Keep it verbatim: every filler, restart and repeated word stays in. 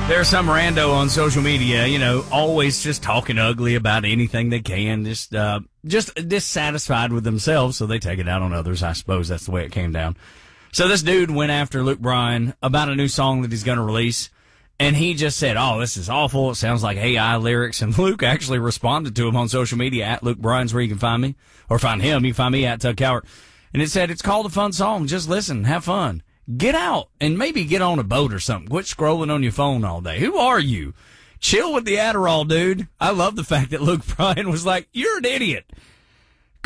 There's some rando on social media, you know, always just talking ugly about anything they can, just uh, just dissatisfied with themselves, so they take it out on others. I suppose that's the way it came down. So this dude went after Luke Bryan about a new song that he's going to release, and he just said, oh, this is awful. It sounds like A I lyrics. And Luke actually responded to him on social media, at Luke Bryan's, where you can find me, or find him. You can find me at Tug Cowart. And it said, it's called a fun song. Just listen, have fun. Get out and maybe get on a boat or something. Quit scrolling on your phone all day. Who are you? Chill with the Adderall, dude. I love the fact that Luke Bryan was like, you're an idiot.